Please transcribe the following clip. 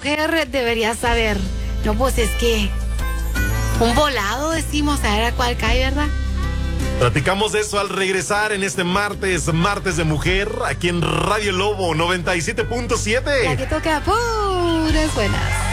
mujer debería saber. No, pues es que un volado decimos, a ver a cuál cae, ¿verdad? Platicamos de eso al regresar en este martes de mujer, aquí en Radio Lobo 97.7. La que toca puras buenas.